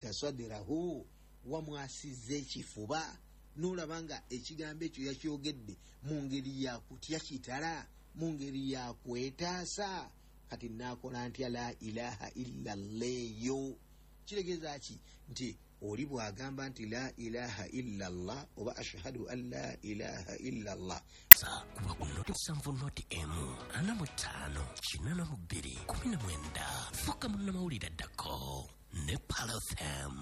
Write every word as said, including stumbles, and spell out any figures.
dhalika sadrahu wamwasiza ekifuba n'olaba nga ekigambo ekyo yakyogedde mu ngeri yakutya kitala mu ngeri yakwetaasa kati naakola ntya la ilaha illa alleyo kiregeeza ki nti oli bwagamba nti la ilaha illa allah oba ashhadu an la ilaha illa allah sa kuba kunoti sanvu noti emu ana mutano kinana mubiri kumi na mwenda fuka munamawulire ddako ne Palo F M.